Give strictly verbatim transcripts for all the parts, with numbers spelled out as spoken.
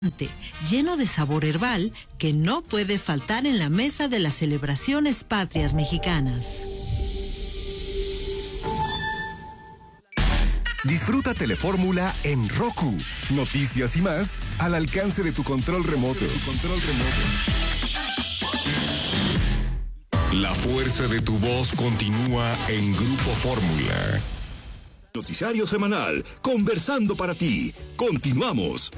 lleno de sabor herbal que no puede faltar en la mesa de las celebraciones patrias mexicanas. Disfruta Telefórmula en Roku. Noticias y más al alcance de tu control remoto. Control remoto. La fuerza de tu voz continúa en Grupo Fórmula. Noticiario semanal, conversando para ti. Continuamos.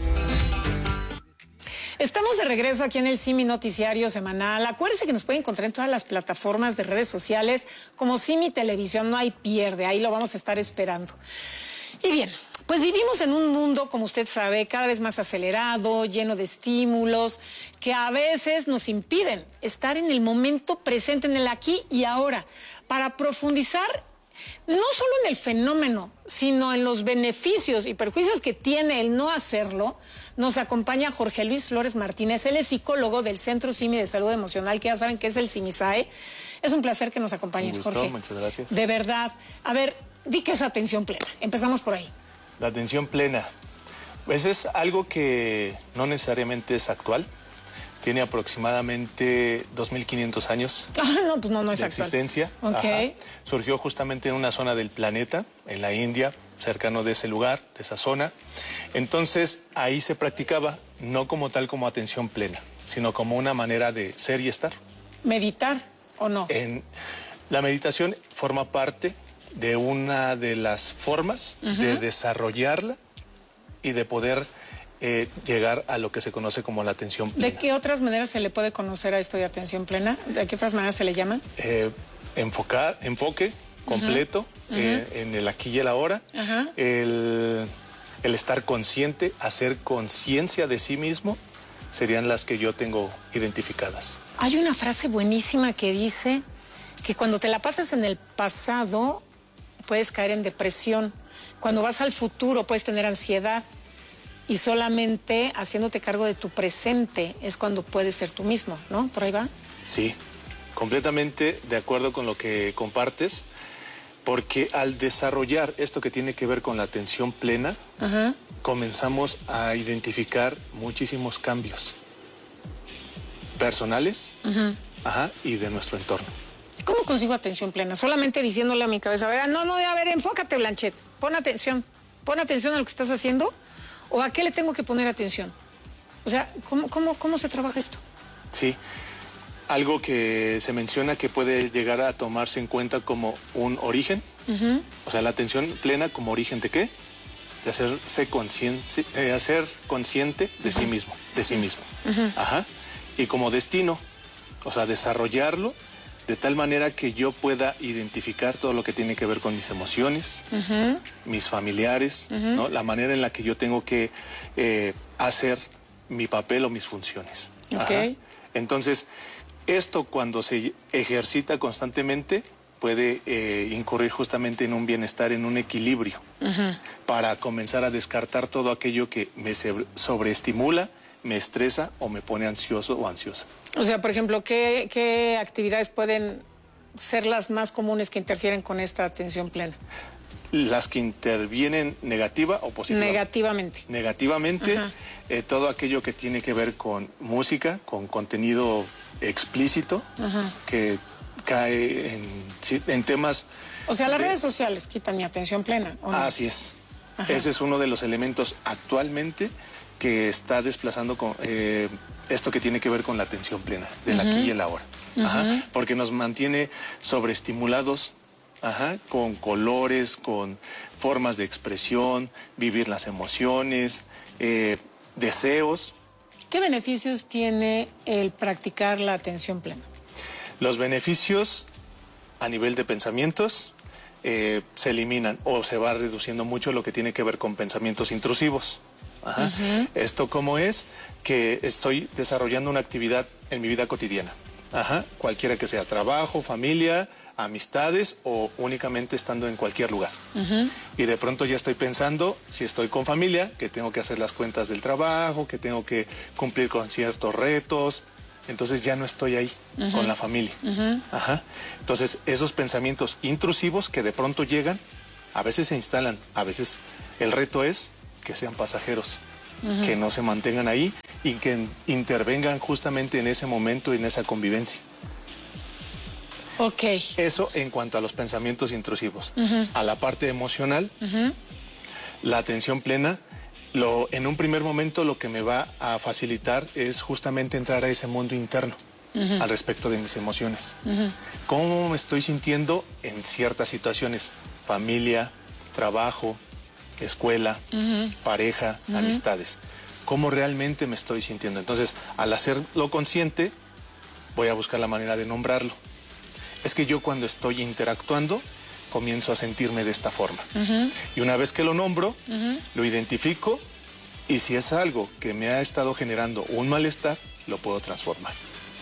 Estamos de regreso aquí en el Simi Noticiario Semanal. Acuérdense que nos pueden encontrar en todas las plataformas de redes sociales como Simi Televisión. No hay pierde, ahí lo vamos a estar esperando. Y bien, pues vivimos en un mundo, como usted sabe, cada vez más acelerado, lleno de estímulos, que a veces nos impiden estar en el momento presente, en el aquí y ahora, para profundizar no solo en el fenómeno, sino en los beneficios y perjuicios que tiene el no hacerlo. Nos acompaña Jorge Luis Flores Martínez. Él es psicólogo del Centro Simi de Salud Emocional, que ya saben que es el Simisae. Es un placer que nos acompañes, un gusto, Jorge. Muchas gracias. De verdad. A ver, di que es atención plena. Empezamos por ahí. La atención plena. Pues es algo que no necesariamente es actual. Tiene aproximadamente dos mil quinientos años Ah, no, pues no, no es de actual. existencia. Ok. Ajá. Surgió justamente en una zona del planeta, en la India, cercano de ese lugar, de esa zona. Entonces, ahí se practicaba, no como tal como atención plena, sino como una manera de ser y estar. ¿Meditar o no? En, la meditación forma parte de una de las formas uh-huh. de desarrollarla y de poder eh, llegar a lo que se conoce como la atención plena. ¿De qué otras maneras se le puede conocer a esto de atención plena? ¿De qué otras maneras se le llama? Eh, enfocar, enfoque completo uh-huh. eh, uh-huh. en el aquí y el ahora, uh-huh. el, el estar consciente, hacer conciencia de sí mismo, serían las que yo tengo identificadas. Hay una frase buenísima que dice que cuando te la pasas en el pasado puedes caer en depresión, cuando vas al futuro puedes tener ansiedad y solamente haciéndote cargo de tu presente es cuando puedes ser tú mismo, ¿no? ¿Por ahí va? Sí, completamente de acuerdo con lo que compartes, porque al desarrollar esto que tiene que ver con la atención plena, uh-huh. comenzamos a identificar muchísimos cambios personales uh-huh. ajá, y de nuestro entorno. ¿Cómo consigo atención plena? Solamente diciéndole a mi cabeza, a ver, no, no, a ver, enfócate, Blanchet, pon atención, pon atención a lo que estás haciendo, o a qué le tengo que poner atención. O sea, ¿cómo, cómo, cómo se trabaja esto? Sí, algo que se menciona que puede llegar a tomarse en cuenta como un origen, uh-huh. o sea, la atención plena como origen de qué? De hacerse consciente, eh, hacer consciente de uh-huh. sí mismo, de sí mismo. Uh-huh. Ajá. Y como destino, o sea, desarrollarlo de tal manera que yo pueda identificar todo lo que tiene que ver con mis emociones, uh-huh. mis familiares, uh-huh. ¿no? La manera en la que yo tengo que eh, hacer mi papel o mis funciones. Okay. Entonces, esto cuando se ejercita constantemente puede eh, incurrir justamente en un bienestar, en un equilibrio, uh-huh. para comenzar a descartar todo aquello que me sobreestimula, me estresa o me pone ansioso o ansiosa. O sea, por ejemplo, ¿qué, qué actividades pueden ser las más comunes que interfieren con esta atención plena? Las que intervienen negativa o positiva. Negativamente. Negativamente, eh, todo aquello que tiene que ver con música, con contenido explícito, ajá. que cae en, en temas... O sea, las de... redes sociales quitan mi atención plena, ¿o no? Así es. Ajá. Ese es uno de los elementos actualmente que está desplazando con, eh, esto que tiene que ver con la atención plena, del uh-huh. aquí y el ahora. Uh-huh. Ajá, porque nos mantiene sobreestimulados, ajá, con colores, con formas de expresión, vivir las emociones, eh, deseos. ¿Qué beneficios tiene el practicar la atención plena? Los beneficios a nivel de pensamientos eh, se eliminan o se va reduciendo mucho lo que tiene que ver con pensamientos intrusivos. Ajá. Uh-huh. Esto cómo es que estoy desarrollando una actividad en mi vida cotidiana, ajá, cualquiera que sea, trabajo, familia, amistades o únicamente estando en cualquier lugar. Uh-huh. Y de pronto ya estoy pensando, si estoy con familia, que tengo que hacer las cuentas del trabajo, que tengo que cumplir con ciertos retos, entonces ya no estoy ahí uh-huh. con la familia. Uh-huh. Ajá. Entonces esos pensamientos intrusivos que de pronto llegan, a veces se instalan, a veces el reto es que sean pasajeros. uh-huh. que no se mantengan ahí y que intervengan justamente en ese momento y en esa convivencia. Ok. Eso en cuanto a los pensamientos intrusivos. Uh-huh. A la parte emocional, uh-huh. la atención plena, lo, en un primer momento lo que me va a facilitar es justamente entrar a ese mundo interno. Uh-huh. Al respecto de mis emociones. Uh-huh. ¿Cómo me estoy sintiendo en ciertas situaciones? Familia, trabajo, escuela, uh-huh. pareja, uh-huh. amistades. ¿Cómo realmente me estoy sintiendo? Entonces, al hacerlo consciente, voy a buscar la manera de nombrarlo. Es que yo cuando estoy interactuando, comienzo a sentirme de esta forma. Uh-huh. Y una vez que lo nombro, uh-huh. lo identifico, y si es algo que me ha estado generando un malestar, lo puedo transformar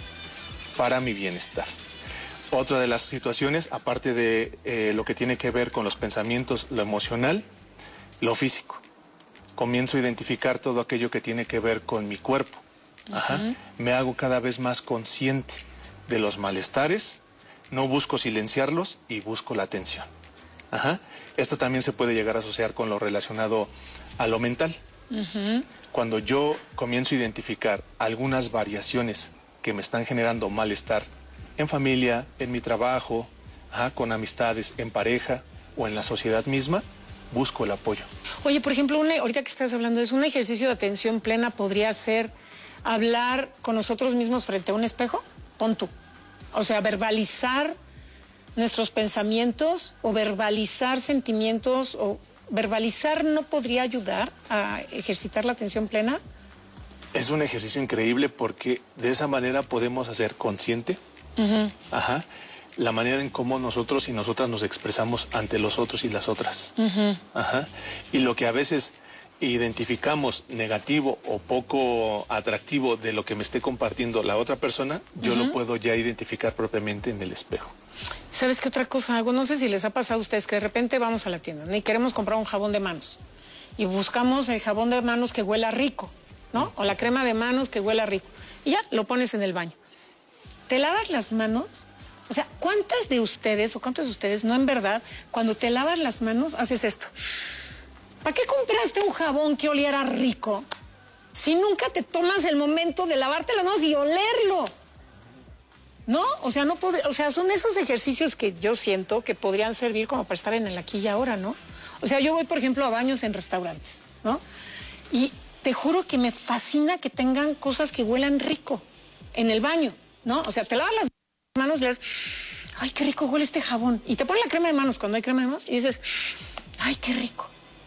para mi bienestar. Otra de las situaciones, aparte de eh, lo que tiene que ver con los pensamientos, lo emocional, lo físico. Comienzo a identificar todo aquello que tiene que ver con mi cuerpo. Ajá. Uh-huh. Me hago cada vez más consciente de los malestares, no busco silenciarlos y busco la atención. Ajá. Esto también se puede llegar a asociar con lo relacionado a lo mental. Uh-huh. Cuando yo comienzo a identificar algunas variaciones que me están generando malestar en familia, en mi trabajo, ajá, con amistades, en pareja o en la sociedad misma, busco el apoyo. Oye, por ejemplo, una, ahorita que estás hablando de eso, un ejercicio de atención plena podría ser hablar con nosotros mismos frente a un espejo. Pon tú. O sea, verbalizar nuestros pensamientos o verbalizar sentimientos o verbalizar no podría ayudar a ejercitar la atención plena. Es un ejercicio increíble porque de esa manera podemos hacer consciente uh-huh. ajá, la manera en cómo nosotros y nosotras nos expresamos ante los otros y las otras. Uh-huh. Ajá. Y lo que a veces identificamos negativo o poco atractivo de lo que me esté compartiendo la otra persona, yo uh-huh. lo puedo ya identificar propiamente en el espejo. ¿Sabes qué otra cosa hago? No sé si les ha pasado a ustedes que de repente vamos a la tienda, ¿no? Y queremos comprar un jabón de manos y buscamos el jabón de manos que huela rico, ¿no? O la crema de manos que huela rico. Y ya, lo pones en el baño. ¿Te lavas las manos? O sea, ¿cuántas de ustedes o cuántos de ustedes no en verdad, cuando te lavas las manos, haces esto? ¿Para qué compraste un jabón que oliera rico si nunca te tomas el momento de lavarte las manos y olerlo? ¿No? O sea, no pod- o sea, son esos ejercicios que yo siento que podrían servir como para estar en el aquí y ahora, ¿no? O sea, yo voy, por ejemplo, a baños en restaurantes, ¿no? Y te juro que me fascina que tengan cosas que huelan rico en el baño, ¿no? O sea, te lavas las manos y le das, ay, qué rico huele este jabón. Y te ponen la crema de manos cuando hay crema de manos y dices, ay, qué rico.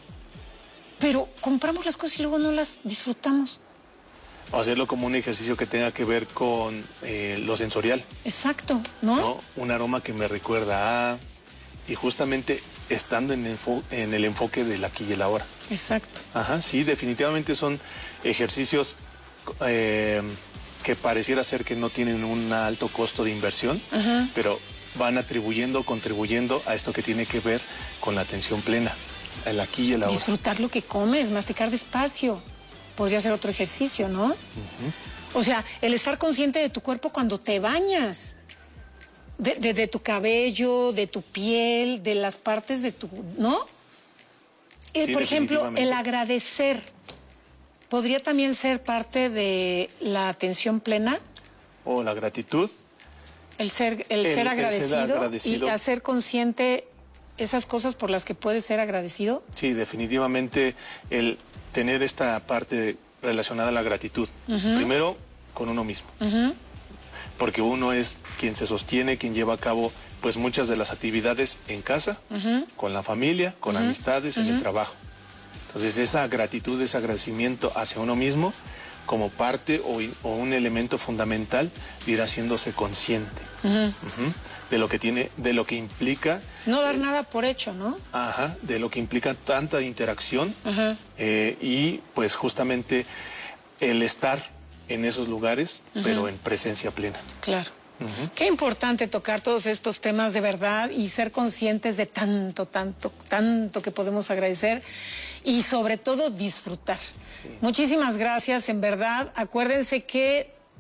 Pero compramos las cosas y luego no las disfrutamos. O hacerlo como un ejercicio que tenga que ver con eh, lo sensorial. Exacto, ¿no? ¿no? Un aroma que me recuerda a... Y justamente estando en el, en el enfoque del aquí y el ahora. Exacto. Ajá, sí, definitivamente son ejercicios eh, que pareciera ser que no tienen un alto costo de inversión, ajá. pero van atribuyendo, contribuyendo a esto que tiene que ver con la atención plena, el aquí y el ahora. Disfrutar lo que comes, masticar despacio. Podría ser otro ejercicio, ¿no? Uh-huh. O sea, el estar consciente de tu cuerpo cuando te bañas. De, de, de tu cabello, de tu piel, de las partes de tu... ¿no? Y, sí, por ejemplo, el agradecer. ¿Podría también ser parte de la atención plena? O la gratitud. El ser, el el, ser, agradecido, el ser agradecido y hacer consciente esas cosas por las que puedes ser agradecido. Sí, definitivamente el tener esta parte relacionada a la gratitud. Uh-huh. Primero, con uno mismo. Uh-huh. Porque uno es quien se sostiene, quien lleva a cabo pues muchas de las actividades en casa, uh-huh. con la familia, con uh-huh. amistades, uh-huh. en el trabajo. Entonces esa gratitud, ese agradecimiento hacia uno mismo como parte o, o un elemento fundamental de ir haciéndose consciente uh-huh. Uh-huh, de lo que tiene, de lo que implica. No dar eh, nada por hecho, ¿no? Ajá, de lo que implica tanta interacción uh-huh. eh, y pues justamente el estar en esos lugares, uh-huh. pero en presencia plena. Claro. Uh-huh. Qué importante tocar todos estos temas de verdad y ser conscientes de tanto, tanto, tanto que podemos agradecer y sobre todo disfrutar. Sí. Muchísimas gracias, en verdad. Acuérdense que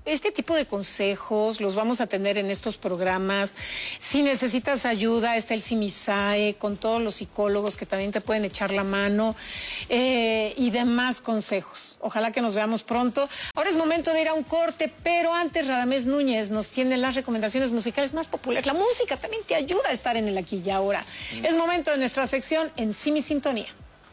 este tipo de consejos los vamos a tener en estos programas. Si necesitas ayuda, está el Simisae con todos los psicólogos que también te pueden echar la mano eh, y demás consejos. Ojalá que nos veamos pronto. Ahora es momento de ir a un corte, pero antes Radamés Núñez nos tiene las recomendaciones musicales más populares. La música también te ayuda a estar en el aquí y ahora. Mm. Es momento de nuestra sección En Sí Mi Sintonía.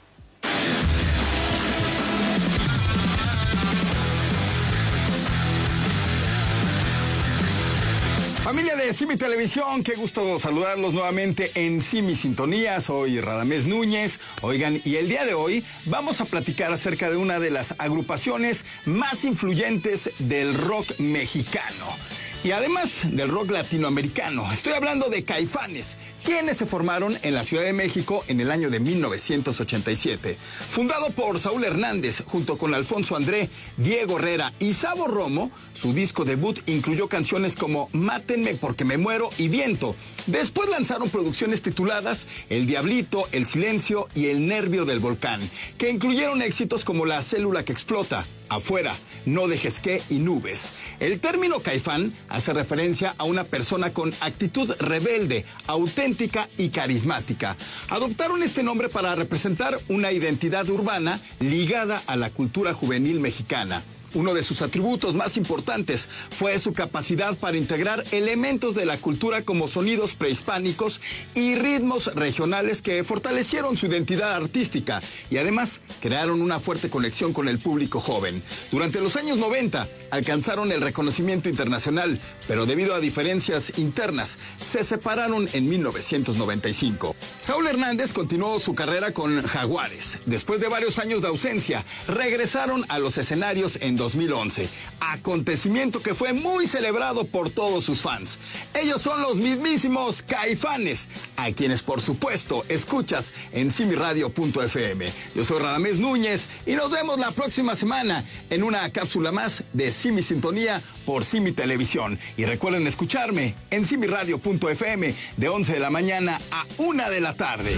Familia de Sí Mi Televisión, qué gusto saludarlos nuevamente en Sí Mi Sintonía. Soy Radamés Núñez. Oigan, y el día de hoy vamos a platicar acerca de una de las agrupaciones más influyentes del rock mexicano. Y además del rock latinoamericano. Estoy hablando de Caifanes, quienes se formaron en la Ciudad de México en el año de mil novecientos ochenta y siete. Fundado por Saúl Hernández, junto con Alfonso André, Diego Herrera y Sabo Romo, su disco debut incluyó canciones como Mátenme porque me muero y Viento. Después lanzaron producciones tituladas El Diablito, El Silencio y El Nervio del Volcán, que incluyeron éxitos como La Célula que Explota, Afuera, No Dejes Que y Nubes. El término Caifán hace referencia a una persona con actitud rebelde, auténtica y carismática. Adoptaron este nombre para representar una identidad urbana ligada a la cultura juvenil mexicana. Uno de sus atributos más importantes fue su capacidad para integrar elementos de la cultura como sonidos prehispánicos y ritmos regionales que fortalecieron su identidad artística y además crearon una fuerte conexión con el público joven. Durante los años noventa alcanzaron el reconocimiento internacional, pero debido a diferencias internas se separaron en mil novecientos noventa y cinco. Saúl Hernández continuó su carrera con Jaguares. Después de varios años de ausencia, regresaron a los escenarios en dos mil once, acontecimiento que fue muy celebrado por todos sus fans. Ellos son los mismísimos Caifanes, a quienes por supuesto escuchas en simiradio punto f m. Yo soy Radamés Núñez y nos vemos la próxima semana en una cápsula más de Sí Mi Sintonía por Sí Mi Televisión. Y recuerden escucharme en simiradio punto f m de once de la mañana a una de la tarde.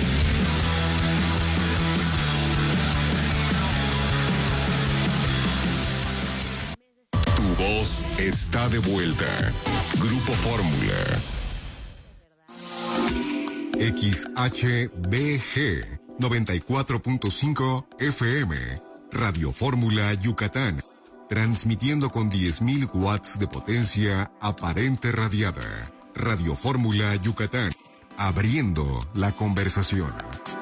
Tu voz está de vuelta. Grupo Fórmula. X H B G noventa y cuatro punto cinco F M. Radio Fórmula Yucatán. Transmitiendo con diez mil watts de potencia aparente radiada. Radio Fórmula Yucatán. Abriendo la conversación.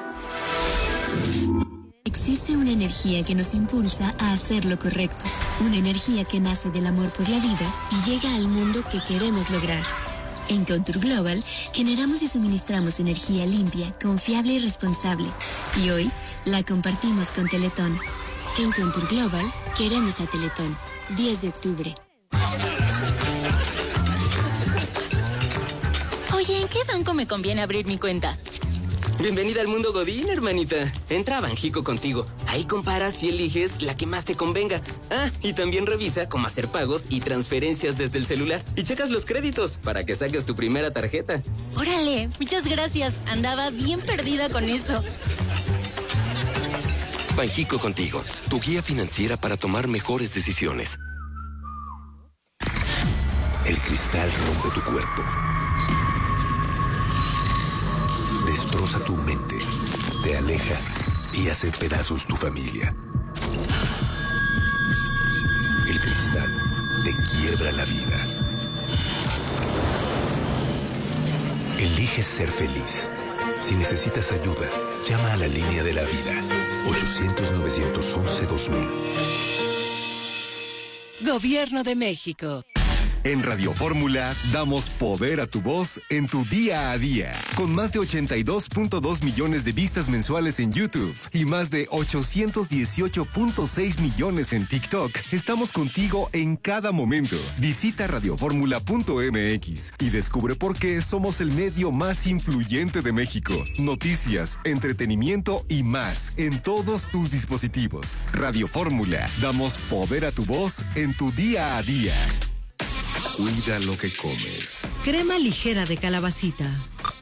Existe una energía que nos impulsa a hacer lo correcto. Una energía que nace del amor por la vida y llega al mundo que queremos lograr. En Contour Global generamos y suministramos energía limpia, confiable y responsable. Y hoy la compartimos con Teletón. En Contour Global queremos a Teletón. diez de octubre. Oye, ¿en qué banco me conviene abrir mi cuenta? Bienvenida al mundo Godín, hermanita. Entra a Banjico Contigo. Ahí comparas y eliges la que más te convenga. Ah, y también revisa cómo hacer pagos y transferencias desde el celular. Y checas los créditos para que saques tu primera tarjeta. Órale, muchas gracias. Andaba bien perdida con eso. Banjico Contigo, tu guía financiera para tomar mejores decisiones. El cristal rompe tu cuerpo. Destroza tu mente, te aleja y hace pedazos tu familia. El cristal te quiebra la vida. Elige ser feliz. Si necesitas ayuda, llama a la línea de la vida. ochocientos, novecientos once, dos mil. Gobierno de México. En Radio Fórmula damos poder a tu voz en tu día a día. Con más de ochenta y dos punto dos millones de vistas mensuales en YouTube y más de ochocientos dieciocho punto seis millones en TikTok, estamos contigo en cada momento. Visita radio fórmula punto m x y descubre por qué somos el medio más influyente de México. Noticias, entretenimiento y más en todos tus dispositivos. Radio Fórmula, damos poder a tu voz en tu día a día. Cuida lo que comes. Crema ligera de calabacita.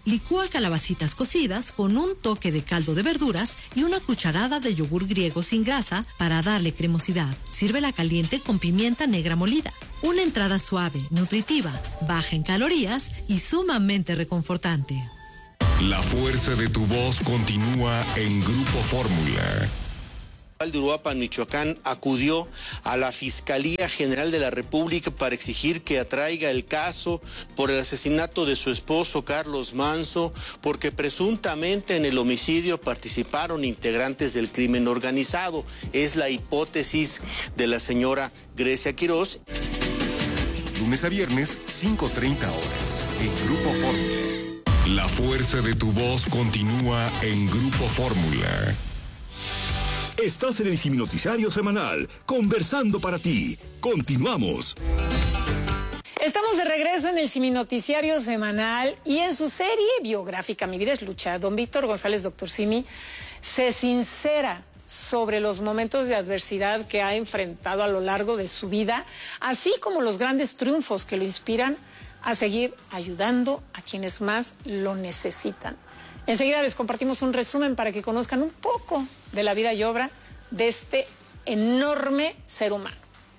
Licúa calabacitas cocidas con un toque de caldo de verduras y una cucharada de yogur griego sin grasa para darle cremosidad. Sírvela caliente con pimienta negra molida. Una entrada suave, nutritiva, baja en calorías y sumamente reconfortante. La fuerza de tu voz continúa en Grupo Fórmula. De Uruapan, Michoacán, acudió a la Fiscalía General de la República para exigir que atraiga el caso por el asesinato de su esposo Carlos Manso, porque presuntamente en el homicidio participaron integrantes del crimen organizado. Es la hipótesis de la señora Grecia Quirós. Lunes a viernes, cinco treinta horas, en Grupo Fórmula. La fuerza de tu voz continúa en Grupo Fórmula. Estás en el Siminoticiario Semanal, conversando para ti. Continuamos. Estamos de regreso en el Siminoticiario Semanal y en su serie biográfica Mi vida es lucha, don Víctor González, doctor Simi, se sincera sobre los momentos de adversidad que ha enfrentado a lo largo de su vida, así como los grandes triunfos que lo inspiran a seguir ayudando a quienes más lo necesitan. Enseguida les compartimos un resumen para que conozcan un poco de la vida y obra de este enorme ser humano.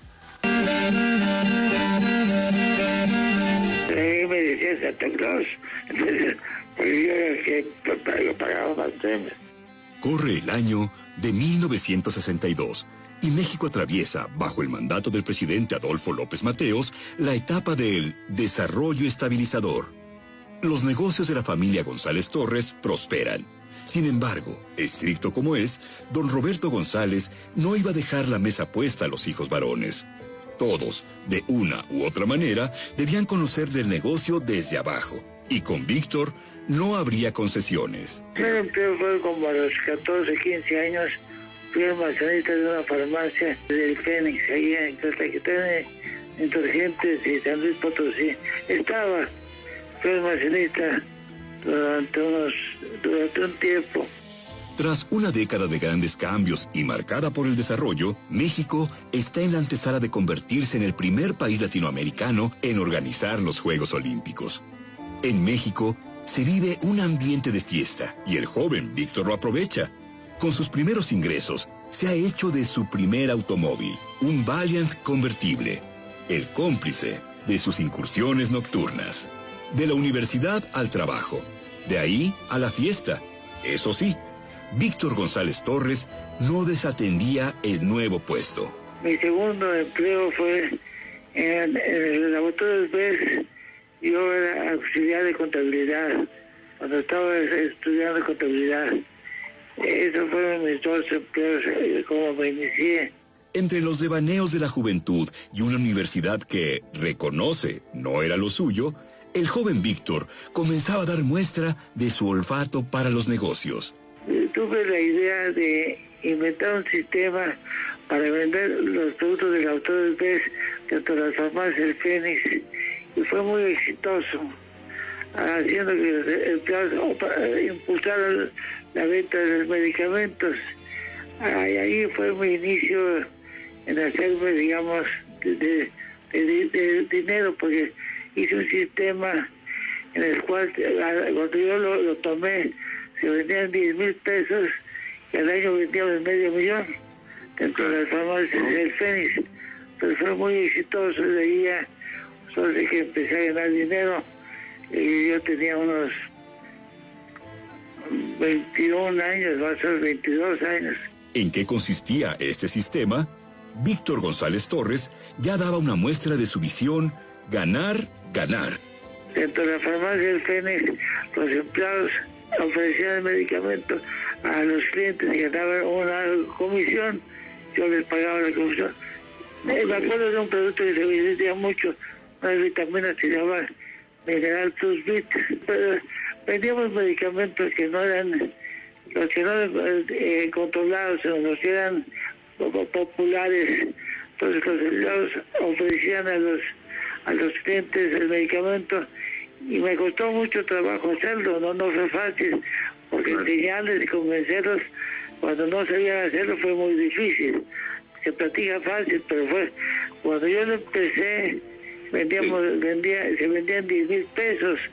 Eh, me decía Santa Claus, entonces pues yo era que lo pagaba más temas. Corre el año de mil novecientos sesenta y dos y México atraviesa, bajo el mandato del presidente Adolfo López Mateos, la etapa del desarrollo estabilizador. Los negocios de la familia González Torres prosperan. Sin embargo, estricto como es, don Roberto González no iba a dejar la mesa puesta a los hijos varones. Todos, de una u otra manera, debían conocer del negocio desde abajo. Y con Víctor no habría concesiones. Mi empleo fue como a los catorce, quince años. Fui almacenista de una farmacia del Fénix, ahí en Tlaquepaque, Insurgentes y San Luis Potosí. Estaba, fui almacenista durante, unos, durante un tiempo. Tras una década de grandes cambios y marcada por el desarrollo, México está en la antesala de convertirse en el primer país latinoamericano en organizar los Juegos Olímpicos. En México se vive un ambiente de fiesta y el joven Víctor lo aprovecha. Con sus primeros ingresos, se ha hecho de su primer automóvil, un Valiant convertible, el cómplice de sus incursiones nocturnas. De la universidad al trabajo, de ahí a la fiesta. Eso sí, Víctor González Torres no desatendía el nuevo puesto. Mi segundo empleo fue en, en el laboratorio B E S. Yo era auxiliar de contabilidad, cuando estaba estudiando contabilidad. Esos fueron mis dos empleos, como me inicié. Entre los devaneos de la juventud y una universidad que, reconoce, no era lo suyo, el joven Víctor comenzaba a dar muestra de su olfato para los negocios. Tuve la idea de inventar un sistema para vender los productos del autor B E S, tanto las farmacias del Fénix, y fue muy exitoso, haciendo que los empleados impulsaran la venta de los medicamentos. Ahí, ahí fue mi inicio en hacerme, digamos, de, de, de, de dinero, porque hice un sistema en el cual, cuando yo lo, lo tomé, se vendían diez mil pesos y al año vendíamos medio millón dentro de las farmacias del Fénix. Entonces fue muy exitoso. De ahí ya, solo sé que empecé a ganar dinero y yo tenía unos veintiún años, más o menos veintidós años. ¿En qué consistía este sistema? Víctor González Torres ya daba una muestra de su visión: ganar, ganar. Dentro de la farmacia del Fénix, los empleados ofrecían el medicamento a los clientes y ganaban una comisión. Yo les pagaba la comisión. Me acuerdo de un producto que se vendía mucho, unas vitaminas que se llamaban Mineral Plus Vit. Pero vendíamos medicamentos que no eran, los que no eran eh, controlados, sino los que eran populares. Entonces los empleados ofrecían a los, a los clientes el medicamento y me costó mucho trabajo hacerlo, no, no fue fácil, porque enseñarles y convencerlos cuando no sabían hacerlo fue muy difícil. Se platica fácil, pero fue cuando yo lo empecé, vendíamos, vendía, se vendían diez mil pesos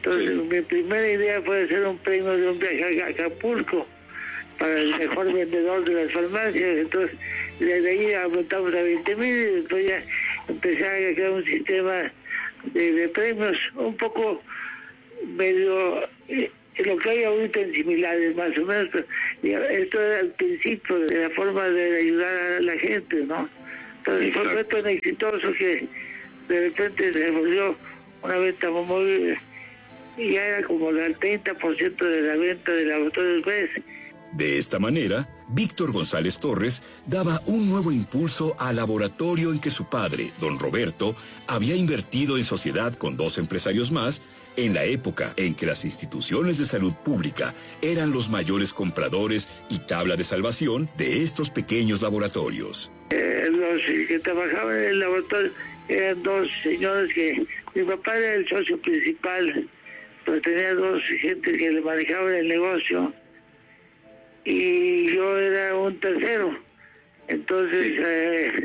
Entonces, sí. Mi primera idea fue hacer un premio de un viaje a Acapulco para el mejor vendedor de las farmacias. Entonces, desde ahí aumentamos a veinte mil y después ya empecé a crear un sistema de, de premios un poco medio eh, lo que hay ahorita en similares más o menos, pero esto era el principio de la forma de ayudar a la gente, ¿no? Entonces fue, fue tan exitoso que de repente se volvió una venta muy, y ya era como el treinta por ciento de la venta de laboratorios B E S. De esta manera, Víctor González Torres daba un nuevo impulso al laboratorio en que su padre, don Roberto, había invertido en sociedad con dos empresarios más en la época en que las instituciones de salud pública eran los mayores compradores y tabla de salvación de estos pequeños laboratorios. Eh, los que trabajaban en el laboratorio eran dos señores que... Mi papá era el socio principal, pero tenía dos gentes que le manejaban el negocio y yo era un tercero. Entonces, eh,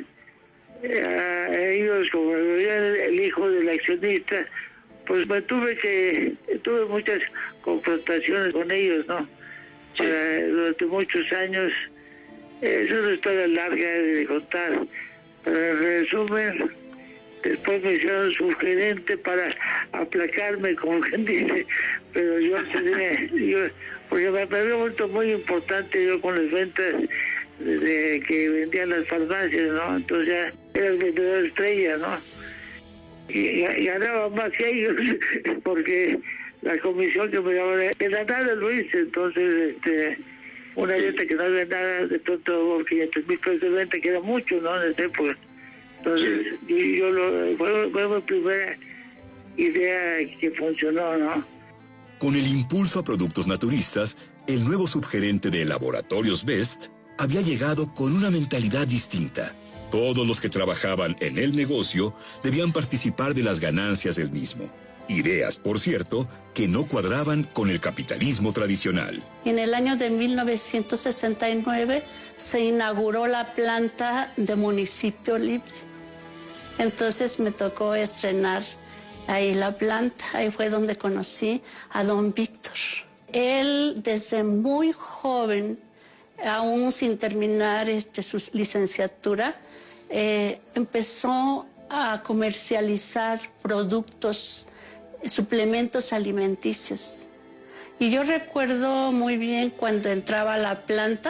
a ellos, como era el hijo del accionista, pues me tuve que, tuve muchas confrontaciones con ellos, ¿no? Sí. Para, durante muchos años, es una historia larga de contar, pero en resumen, después me hicieron su gerente para aplacarme, como quien dice, pero yo tenía, yo, porque me había vuelto muy importante yo con las ventas de, de que vendían las farmacias, ¿no? Entonces ya era el vendedor estrella, ¿no? Y, y ganaba más que ellos, porque la comisión que me daba de la nada lo hice. Entonces, este, una venta que no había nada, de pronto quinientos mil pesos de venta, que era mucho, ¿no? En esa época. Entonces, yo, yo lo, fue, fue mi primera idea que funcionó, ¿no? Con el impulso a productos naturistas, el nuevo subgerente de Laboratorios Best había llegado con una mentalidad distinta. Todos los que trabajaban en el negocio debían participar de las ganancias del mismo. Ideas, por cierto, que no cuadraban con el capitalismo tradicional. En el año de mil novecientos sesenta y nueve se inauguró la planta de Municipio Libre. Entonces me tocó estrenar ahí la planta. Ahí fue donde conocí a don Víctor. Él, desde muy joven, aún sin terminar este, su licenciatura, eh, empezó a comercializar productos, suplementos alimenticios. Y yo recuerdo muy bien cuando entraba a la planta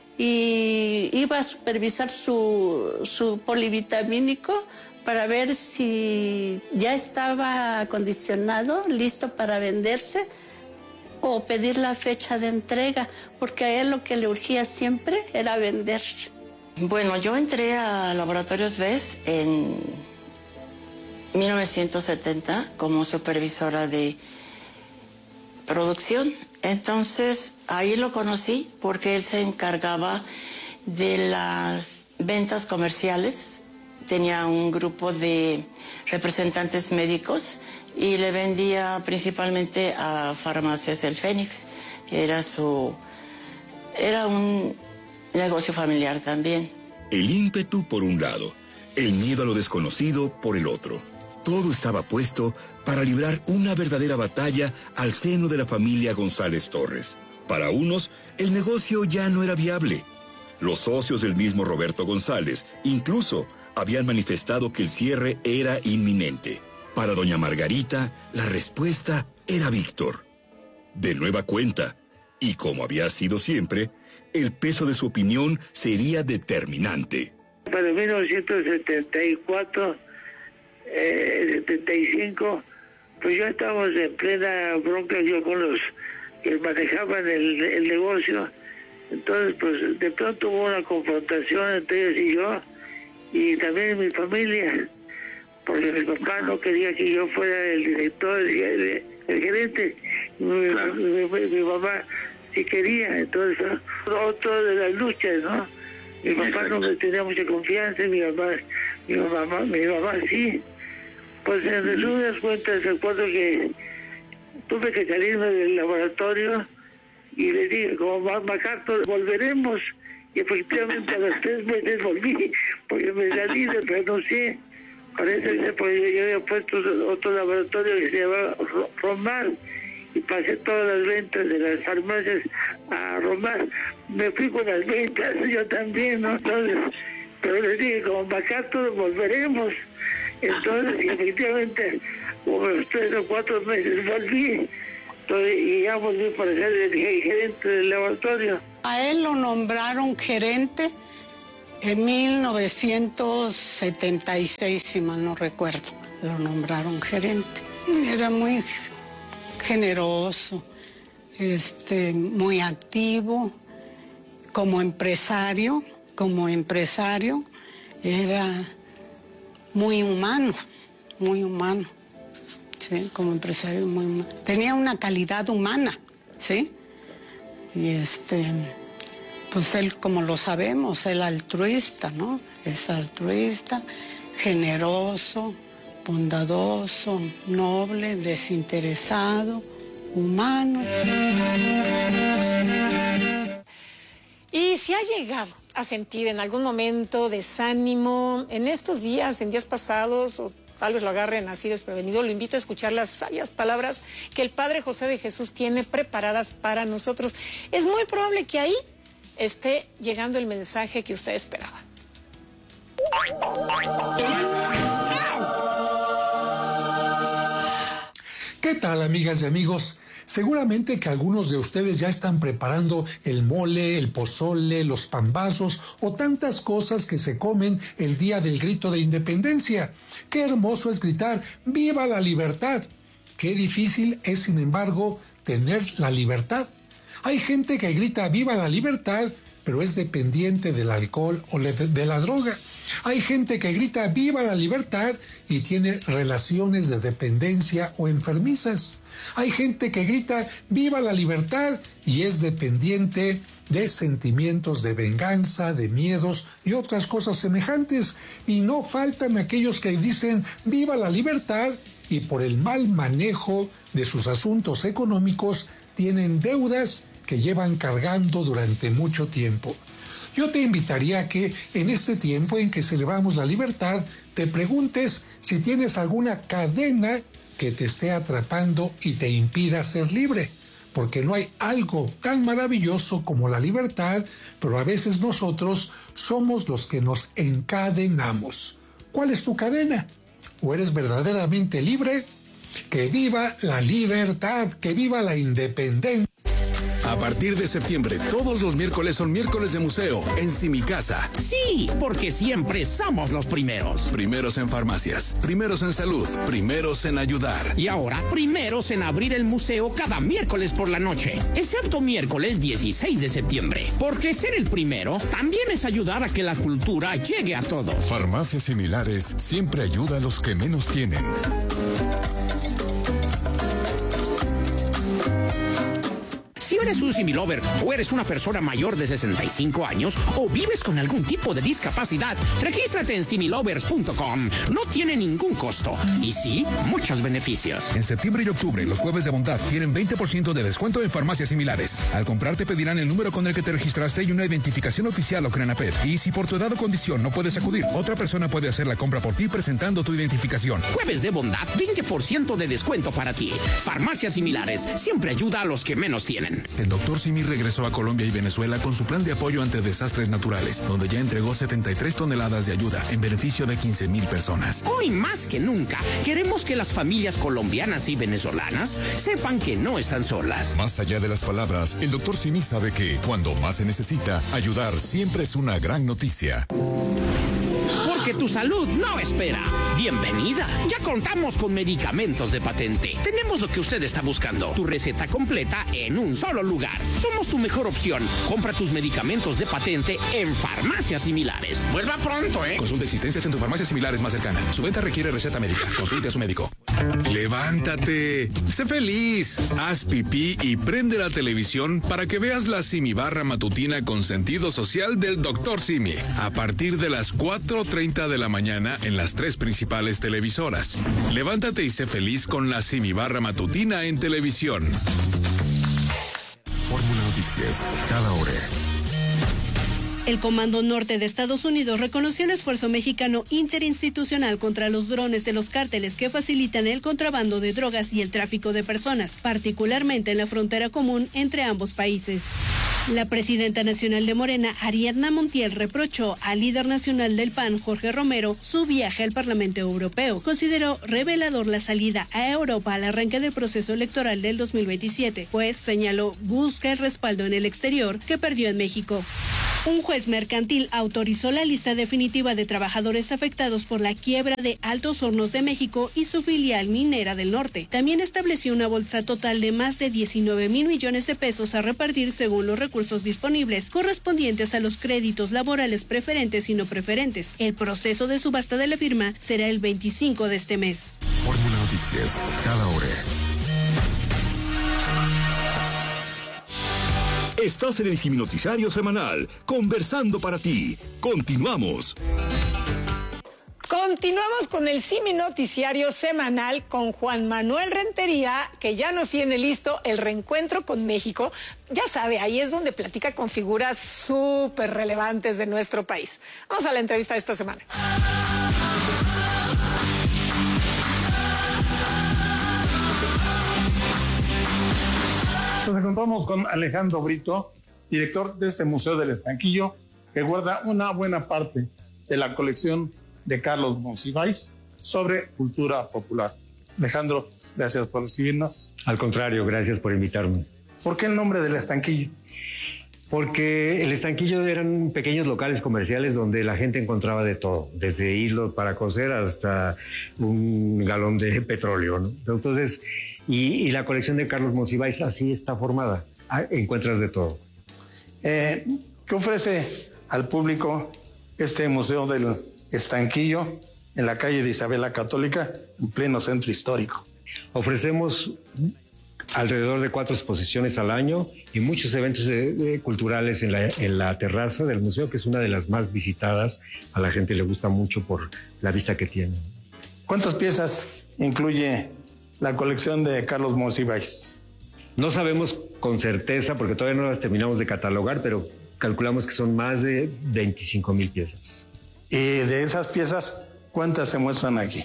y iba a supervisar su, su polivitamínico para ver si ya estaba acondicionado, listo para venderse, o pedir la fecha de entrega, porque a él lo que le urgía siempre era vender. Bueno, yo entré a Laboratorios Best en mil novecientos setenta como supervisora de producción. Entonces, ahí lo conocí porque él se encargaba de las ventas comerciales. Tenía un grupo de representantes médicos y le vendía principalmente a Farmacias El Fénix. Era su... era un negocio familiar también. El ímpetu por un lado, el miedo a lo desconocido por el otro. Todo estaba puesto para librar una verdadera batalla al seno de la familia González Torres. Para unos, el negocio ya no era viable. Los socios del mismo Roberto González, incluso, habían manifestado que el cierre era inminente. Para doña Margarita, la respuesta era Víctor. De nueva cuenta, y como había sido siempre, el peso de su opinión sería determinante. Para mil novecientos setenta y cuatro, eh, setenta y cinco, pues ya estábamos en plena bronca yo con los que manejaban el, el negocio. Entonces, pues de pronto hubo una confrontación entre ellos y yo, y también mi familia, porque mi papá no quería que yo fuera el director, el, el, el gerente. Mi, claro. mi, mi, mi mamá sí quería. Entonces, otro de las luchas, ¿no? Mi papá no me tenía mucha confianza, mi mamá, mi mamá, mi mamá sí. Pues en resumidas cuentas, recuerdo que tuve que salirme del laboratorio y le dije, como MacArthur, volveremos. Y efectivamente a los tres meses volví, porque me salí, renuncié parece que se yo había puesto otro laboratorio que se llamaba Romar, y pasé todas las ventas de las farmacias a Romar. Me fui con las ventas, yo también, ¿no? Entonces, pero les dije, como para acá todos volveremos. Entonces, efectivamente, unos tres o cuatro meses volví, entonces, y ya volví para ser el gerente del laboratorio. A él lo nombraron gerente en mil novecientos setenta y seis, si mal no recuerdo, lo nombraron gerente. Era muy generoso, este, muy activo, como empresario, como empresario, era muy humano, muy humano, ¿sí? Como empresario muy humano. Tenía una calidad humana, ¿sí? Y este, pues él, como lo sabemos, él altruista, ¿no? Es altruista, generoso, bondadoso, noble, desinteresado, humano. Y si ha llegado a sentir en algún momento desánimo en estos días, en días pasados, o tal vez lo agarren así desprevenido, lo invito a escuchar las sabias palabras que el Padre José de Jesús tiene preparadas para nosotros. Es muy probable que ahí esté llegando el mensaje que usted esperaba. ¿Qué tal, amigas y amigos? Seguramente que algunos de ustedes ya están preparando el mole, el pozole, los pambazos o tantas cosas que se comen el día del grito de independencia. Qué hermoso es gritar ¡Viva la libertad! Qué difícil es, sin embargo, tener la libertad. Hay gente que grita ¡Viva la libertad!, pero es dependiente del alcohol o de la droga. Hay gente que grita ¡Viva la libertad! Y tiene relaciones de dependencia o enfermizas. Hay gente que grita ¡Viva la libertad! Y es dependiente de sentimientos de venganza, de miedos y otras cosas semejantes. Y no faltan aquellos que dicen ¡Viva la libertad! Y por el mal manejo de sus asuntos económicos tienen deudas que llevan cargando durante mucho tiempo. Yo te invitaría a que en este tiempo en que celebramos la libertad, te preguntes si tienes alguna cadena que te esté atrapando y te impida ser libre. Porque no hay algo tan maravilloso como la libertad, pero a veces nosotros somos los que nos encadenamos. ¿Cuál es tu cadena? ¿O eres verdaderamente libre? ¡Que viva la libertad! ¡Que viva la independencia! A partir de septiembre, todos los miércoles son miércoles de museo en Simicasa. Sí, porque siempre somos los primeros. Primeros en farmacias, primeros en salud, primeros en ayudar. Y ahora, primeros en abrir el museo cada miércoles por la noche, excepto miércoles dieciséis de septiembre. Porque ser el primero también es ayudar a que la cultura llegue a todos. Farmacias Similares siempre ayuda a los que menos tienen. Si eres un Similover o eres una persona mayor de sesenta y cinco años o vives con algún tipo de discapacidad, regístrate en similovers punto com. No tiene ningún costo y sí, muchos beneficios. En septiembre y octubre, los jueves de bondad tienen veinte por ciento de descuento en farmacias similares. Al comprar te pedirán el número con el que te registraste y una identificación oficial o CRENAPED. Y si por tu edad o condición no puedes acudir, otra persona puede hacer la compra por ti presentando tu identificación. Jueves de bondad, veinte por ciento de descuento para ti. Farmacias Similares siempre ayuda a los que menos tienen. El doctor Simi regresó a Colombia y Venezuela con su plan de apoyo ante desastres naturales, donde ya entregó setenta y tres toneladas de ayuda en beneficio de quince mil personas. Hoy más que nunca, queremos que las familias colombianas y venezolanas sepan que no están solas. Más allá de las palabras, el doctor Simi sabe que, cuando más se necesita, ayudar siempre es una gran noticia. Porque tu salud no espera. Bienvenida. Ya contamos con medicamentos de patente. Tenemos lo que usted está buscando. Tu receta completa en un solo lugar. Somos tu mejor opción. Compra tus medicamentos de patente en Farmacias Similares. Vuelva pronto, ¿eh? Consulta existencias en tu farmacia similares más cercana. Su venta requiere receta médica. Consulte a su médico. Levántate. Sé feliz. Haz pipí y prende la televisión para que veas la Simibarra matutina con sentido social del doctor Simi. A partir de las cuatro treinta de la mañana en las tres principales televisoras. Levántate y sé feliz con la Simibarra matutina en televisión. Fórmula Noticias, cada hora. El Comando Norte de Estados Unidos reconoció el esfuerzo mexicano interinstitucional contra los drones de los cárteles que facilitan el contrabando de drogas y el tráfico de personas, particularmente en la frontera común entre ambos países. La presidenta nacional de Morena, Ariadna Montiel, reprochó al líder nacional del P A N, Jorge Romero, su viaje al Parlamento Europeo. Consideró revelador la salida a Europa al arranque del proceso electoral del dos mil veintisiete, pues, señaló, busca el respaldo en el exterior que perdió en México. Un juez mercantil autorizó la lista definitiva de trabajadores afectados por la quiebra de Altos Hornos de México y su filial Minera del Norte. También estableció una bolsa total de más de diecinueve mil millones de pesos a repartir según los recursos disponibles, correspondientes a los créditos laborales preferentes y no preferentes. El proceso de subasta de la firma será el veinticinco de este mes. Fórmula Noticias, cada hora. Estás en el Simi Noticiario Semanal, conversando para ti. Continuamos. Continuamos con el Simi Noticiario Semanal con Juan Manuel Rentería, que ya nos tiene listo el reencuentro con México. Ya sabe, ahí es donde platica con figuras súper relevantes de nuestro país. Vamos a la entrevista de esta semana. Nos encontramos con Alejandro Brito, director de este Museo del Estanquillo, que guarda una buena parte de la colección de Carlos Monsiváis sobre cultura popular. Alejandro, gracias por recibirnos. Al contrario, gracias por invitarme. ¿Por qué el nombre del Estanquillo? Porque el Estanquillo eran pequeños locales comerciales donde la gente encontraba de todo, desde hilo para coser hasta un galón de petróleo, ¿no? Entonces, y, y la colección de Carlos Monsiváis así está formada, encuentras de todo. Eh, ¿Qué ofrece al público este Museo del Estanquillo en la calle de Isabel la Católica, en pleno centro histórico? Ofrecemos alrededor de cuatro exposiciones al año y muchos eventos de, de, culturales en la, en la terraza del museo, que es una de las más visitadas. A la gente le gusta mucho por la vista que tiene. ¿Cuántas piezas incluye la colección de Carlos Monsiváis? No sabemos con certeza porque todavía no las terminamos de catalogar, pero calculamos que son más de veinticinco mil piezas. Y de esas piezas, ¿cuántas se muestran aquí?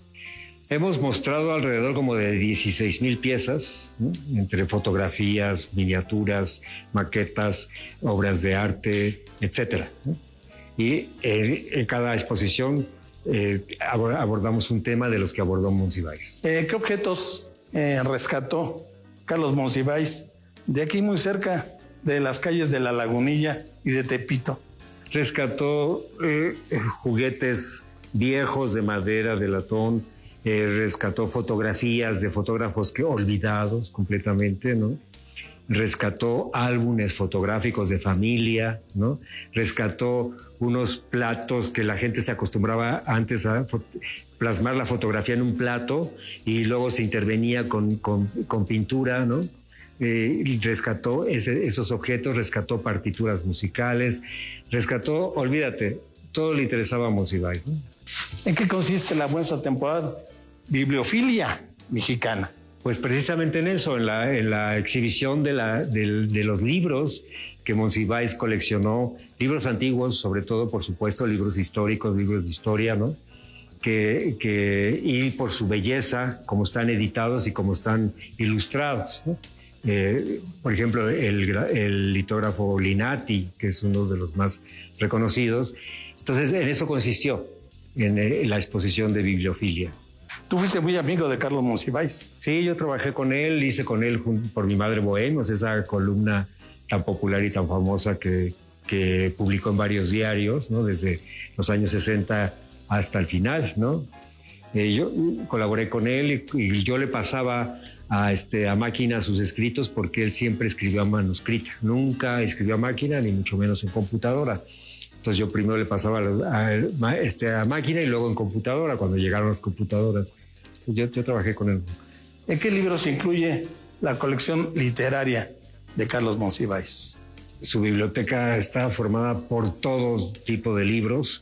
Hemos mostrado alrededor como de dieciséis mil piezas, ¿no? Entre fotografías, miniaturas, maquetas, obras de arte, etcétera, ¿no? Y eh, en cada exposición eh, abordamos un tema de los que abordó Monsiváis. Eh, ¿Qué objetos eh, rescató Carlos Monsiváis de aquí muy cerca de las calles de La Lagunilla y de Tepito? Rescató eh, juguetes viejos de madera, de latón. Eh, rescató fotografías de fotógrafos que olvidados completamente, ¿no? Rescató álbumes fotográficos de familia, ¿no? Rescató unos platos que la gente se acostumbraba antes a plasmar la fotografía en un plato y luego se intervenía con, con, con pintura, ¿no? Eh, rescató ese, esos objetos, rescató partituras musicales, rescató, olvídate, todo le interesaba a Monsiváis, ¿no? ¿En qué consiste la buena temporada? Bibliofilia mexicana. Pues precisamente en eso, en la, en la exhibición de, la, de, de los libros que Monsiváis coleccionó, libros antiguos, sobre todo, por supuesto, libros históricos, libros de historia, ¿no? Que, que, y por su belleza, como están editados y como están ilustrados, ¿no? Eh, por ejemplo, el, el litógrafo Linati, que es uno de los más reconocidos. Entonces, en eso consistió, en, en la exposición de bibliofilia. Tú fuiste muy amigo de Carlos Monsiváis. Sí, yo trabajé con él, hice con él por Mi Madre Bohemios, esa columna tan popular y tan famosa que, que publicó en varios diarios, ¿no? Desde los años sesenta hasta el final, ¿no? Eh, yo colaboré con él y, y yo le pasaba a, este, a máquina sus escritos porque él siempre escribió a manuscrita, nunca escribió a máquina ni mucho menos en computadora. Entonces yo primero le pasaba a, a, este, a máquina y luego en computadora, cuando llegaron las computadoras. Yo, yo trabajé con él. ¿En qué libros incluye la colección literaria de Carlos Monsiváis? Su biblioteca está formada por todo tipo de libros,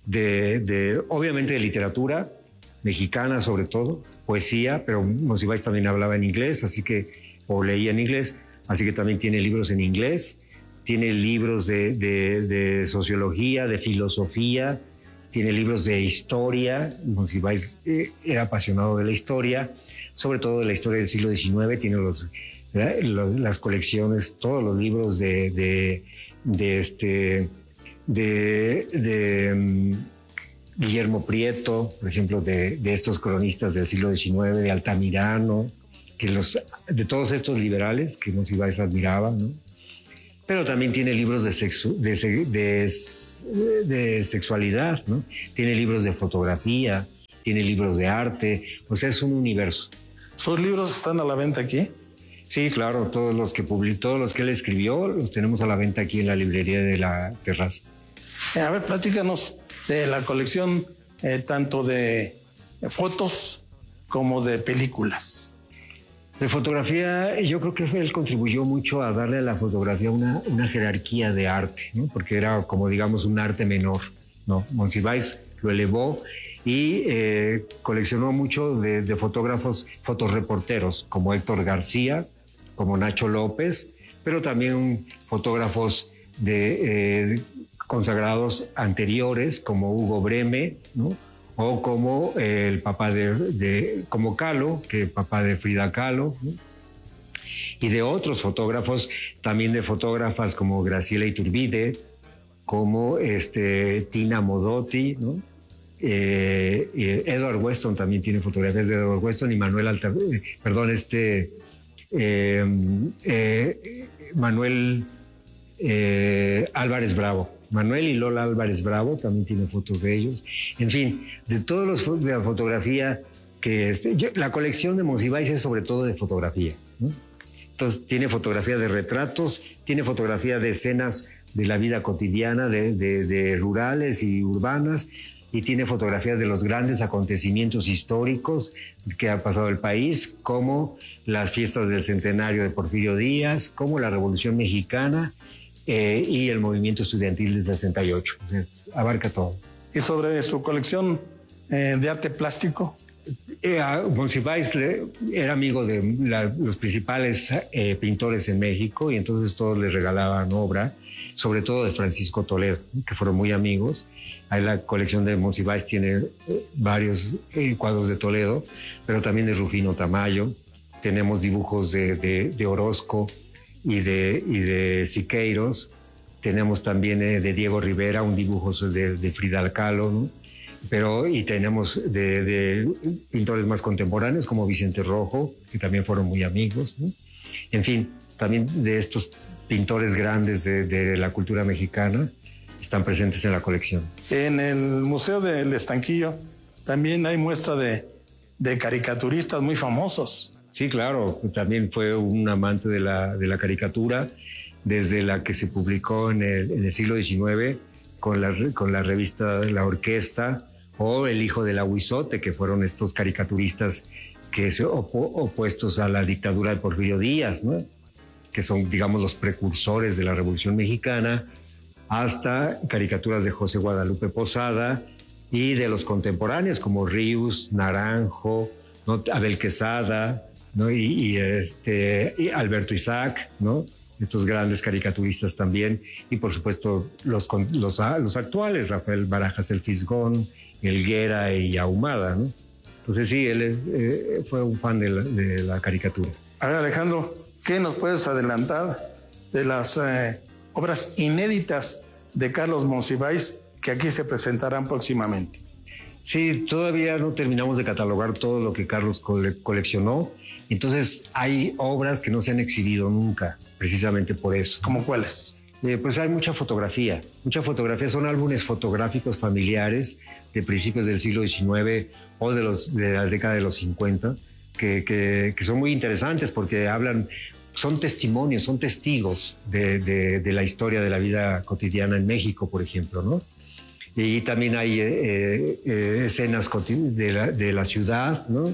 de, de, obviamente de literatura, mexicana sobre todo, poesía, pero Monsiváis también hablaba en inglés, así que, o leía en inglés, así que también tiene libros en inglés. tiene libros de, de, de sociología, de filosofía, tiene libros de historia. Monsiváis eh, era apasionado de la historia, sobre todo de la historia del siglo diecinueve, tiene los, los, las colecciones, todos los libros de, de, de, este, de, de um, Guillermo Prieto, por ejemplo, de, de estos cronistas del siglo diecinueve, de Altamirano, que los, de todos estos liberales que Monsiváis admiraba, ¿no? Pero también tiene libros de, sexu, de, de, de sexualidad, ¿no? Tiene libros de fotografía, tiene libros de arte, o sea, es un universo. ¿Sus libros están a la venta aquí? Sí, claro, todos los que publicó, todos los que él escribió, los tenemos a la venta aquí en la librería de la Terraza. A ver, platícanos de la colección eh, tanto de fotos como de películas. De fotografía, yo creo que él contribuyó mucho a darle a la fotografía una, una jerarquía de arte, ¿no? Porque era como, digamos, un arte menor, ¿no? Monsiváis lo elevó y eh, coleccionó mucho de, de fotógrafos, fotorreporteros, como Héctor García, como Nacho López, pero también fotógrafos de, eh, consagrados anteriores, como Hugo Breme, ¿no? O como eh, el papá de, de, como Kahlo, que es papá de Frida Kahlo, ¿no? Y de otros fotógrafos, también de fotógrafas como Graciela Iturbide, como este, Tina Modotti, ¿no? Eh, eh, Edward Weston también tiene fotografías de Edward Weston y Manuel Alta, eh, perdón, este, eh, eh, Manuel eh, Álvarez Bravo. Manuel y Lola Álvarez Bravo también tienen fotos de ellos. En fin, de todos los de la fotografía que... Este, yo, la colección de Monsiváis es sobre todo de fotografía, ¿no? Entonces tiene fotografía de retratos, tiene fotografía de escenas de la vida cotidiana, de, de, de rurales y urbanas, y tiene fotografías de los grandes acontecimientos históricos que ha pasado el país, como las fiestas del centenario de Porfirio Díaz, como la Revolución Mexicana, Eh, y el movimiento estudiantil del sesenta y ocho. Entonces, abarca todo. ¿Y sobre su colección eh, de arte plástico? Eh, Monsiváis era amigo de la, los principales eh, pintores en México y entonces todos les regalaban obra, sobre todo de Francisco Toledo, que fueron muy amigos. Ahí la colección de Monsiváis tiene eh, varios eh, cuadros de Toledo, pero también de Rufino Tamayo. Tenemos dibujos de, de, de Orozco y de, y de Siqueiros. Tenemos también eh, de Diego Rivera un dibujo de, de Frida Kahlo, ¿no? Pero, y tenemos de, de pintores más contemporáneos como Vicente Rojo, que también fueron muy amigos, ¿no? En fin, también de estos pintores grandes de, de la cultura mexicana están presentes en la colección. En el Museo del Estanquillo también hay muestra de, de caricaturistas muy famosos. Sí, claro, también fue un amante de la, de la caricatura, desde la que se publicó en el, en el siglo diecinueve con la, con la revista La Orquesta o El Hijo del Aguizote, que fueron estos caricaturistas que se opo, opuestos a la dictadura de Porfirio Díaz, ¿no? Que son, digamos, los precursores de la Revolución Mexicana, hasta caricaturas de José Guadalupe Posada y de los contemporáneos como Ríos, Naranjo, ¿no? Abel Quesada, ¿no? Y, y, este, y Alberto Isaac, ¿no? Estos grandes caricaturistas también, y por supuesto los, los, los actuales, Rafael Barajas el Fisgón, Helguera y Ahumada, ¿no? Entonces sí, él es, eh, fue un fan de la, de la caricatura. A ver, Alejandro, ¿qué nos puedes adelantar de las eh, obras inéditas de Carlos Monsiváis que aquí se presentarán próximamente? Sí, todavía no terminamos de catalogar todo lo que Carlos cole coleccionó. Entonces hay obras que no se han exhibido nunca, precisamente por eso. ¿Cómo cuáles? Eh, pues hay mucha fotografía, mucha fotografía. Son álbumes fotográficos familiares de principios del siglo diecinueve o de, los, de la década de los cincuenta, que, que, que son muy interesantes porque hablan, son testimonios, son testigos de, de, de la historia de la vida cotidiana en México, por ejemplo, ¿no? Y también hay eh, eh, escenas de la, de la ciudad, ¿no?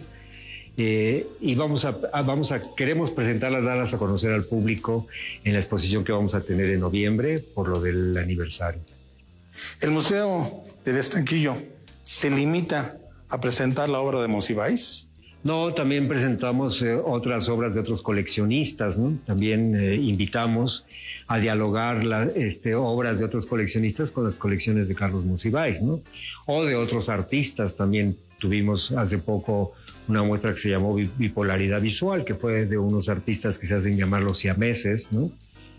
Eh, y vamos a, a, vamos a, queremos presentarlas, darlas a conocer al público en la exposición que vamos a tener en noviembre por lo del aniversario. ¿El Museo del Estanquillo se limita a presentar la obra de Monsiváis? No, también presentamos eh, otras obras de otros coleccionistas, ¿no? También eh, invitamos a dialogar la, este, obras de otros coleccionistas con las colecciones de Carlos Monsiváis, ¿no? O de otros artistas. También tuvimos hace poco una muestra que se llamó Bipolaridad Visual, que fue de unos artistas que se hacen llamar los siameses, ¿no?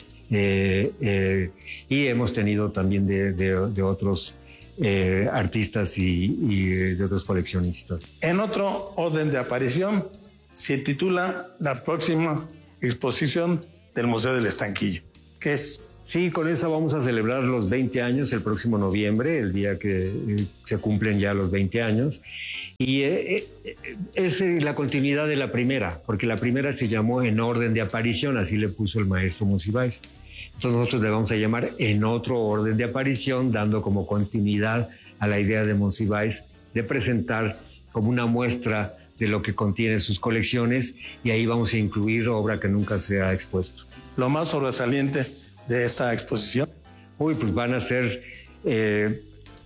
Eh, eh, y hemos tenido también de, de, de otros Eh, artistas y, y de otros coleccionistas. En otro orden de aparición, se titula la próxima exposición del Museo del Estanquillo. ¿Qué es? Sí, con esa vamos a celebrar los veinte años el próximo noviembre, el día que eh, se cumplen ya los veinte años. Y eh, eh, es la continuidad de la primera, porque la primera se llamó En orden de aparición, así le puso el maestro Monsiváis. Entonces nosotros le vamos a llamar En otro orden de aparición, dando como continuidad a la idea de Monsiváis de presentar como una muestra de lo que contiene sus colecciones, y ahí vamos a incluir obra que nunca se ha expuesto. Lo más sobresaliente de esta exposición. Uy, pues van a ser, eh,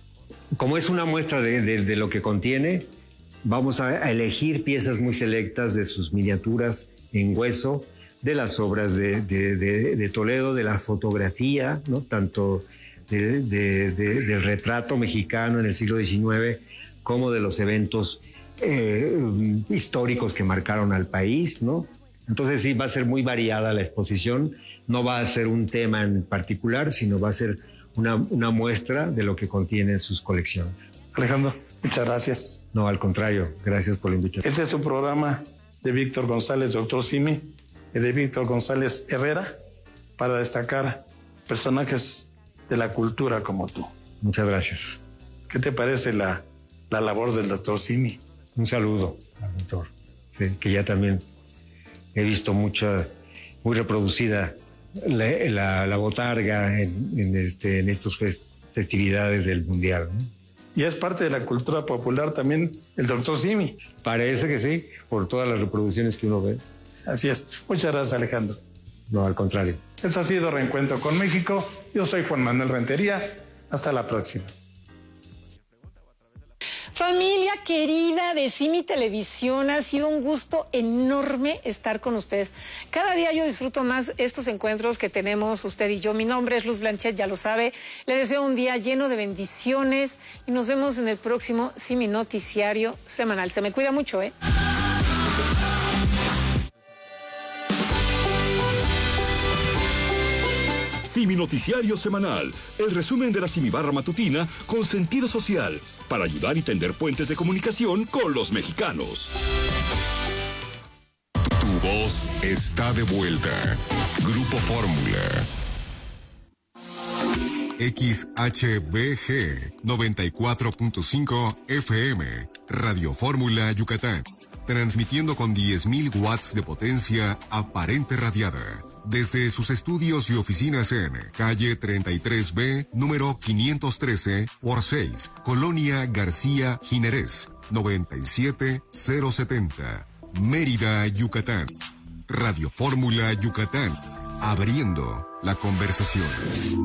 como es una muestra de, de, de lo que contiene, vamos a, a elegir piezas muy selectas de sus miniaturas en hueso, de las obras de, de, de, de Toledo, de la fotografía, ¿no? Tanto de, de, de, del retrato mexicano en el siglo diecinueve como de los eventos eh, históricos que marcaron al país, ¿no? Entonces sí, va a ser muy variada la exposición, no va a ser un tema en particular, sino va a ser una, una muestra de lo que contienen sus colecciones. Alejandro, muchas gracias. No, al contrario, gracias por la invitación. Este es un programa de Víctor González, doctor Simi, y de Víctor González Herrera, para destacar personajes de la cultura como tú. Muchas gracias. ¿Qué te parece la, la labor del doctor Simi? Un saludo al doctor, sí, que ya también he visto mucha, muy reproducida la, la, la botarga en, en, este, en estas festividades del Mundial, ¿no? Y es parte de la cultura popular también el doctor Simi. Parece que sí, por todas las reproducciones que uno ve. Así es. Muchas gracias, Alejandro. No, al contrario. Esto ha sido Reencuentro con México. Yo soy Juan Manuel Rentería. Hasta la próxima. Familia querida de Simi Televisión, ha sido un gusto enorme estar con ustedes. Cada día yo disfruto más estos encuentros que tenemos usted y yo. Mi nombre es Luz Blanchet, ya lo sabe. Le deseo un día lleno de bendiciones y nos vemos en el próximo Simi Noticiario Semanal. Se me cuida mucho, ¿eh? Simi Noticiario Semanal, el resumen de la Simibarra matutina con sentido social, para ayudar y tender puentes de comunicación con los mexicanos. Tu voz está de vuelta. Grupo Fórmula. X H B G noventa y cuatro punto cinco F M, Radio Fórmula Yucatán, transmitiendo con diez mil watts de potencia aparente radiada. Desde sus estudios y oficinas en calle treinta y tres B, número quinientos trece por seis, Colonia García Jiménez, noventa y siete mil setenta, Mérida, Yucatán. Radio Fórmula Yucatán, abriendo la conversación.